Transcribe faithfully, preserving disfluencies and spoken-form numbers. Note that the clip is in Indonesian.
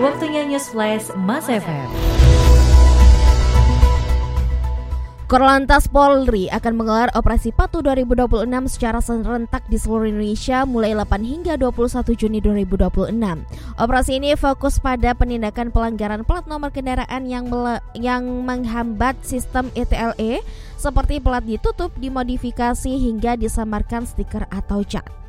Waktunya News Flash Mas F M. Korlantas Polri akan menggelar Operasi Patuh dua ribu dua puluh enam secara serentak di seluruh Indonesia mulai delapan hingga dua puluh satu Juni dua ribu dua puluh enam. Operasi ini fokus pada penindakan pelanggaran plat nomor kendaraan yang mele- yang menghambat sistem E T L E seperti plat ditutup, dimodifikasi hingga disamarkan stiker atau cat.